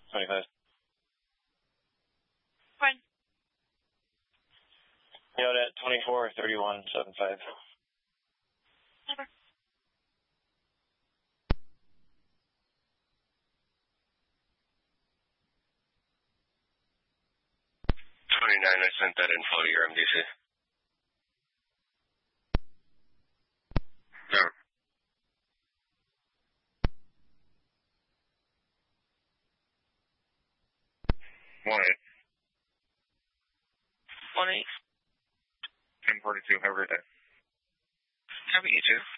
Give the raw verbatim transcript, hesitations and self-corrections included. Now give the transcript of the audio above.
twenty-five. Fine. Yacht at twenty-four thirty-one seventy-five. Over. twenty-nine, I sent that info to your M D C. No. One eight. One eight. ten forty-two, have a great day. How about you too?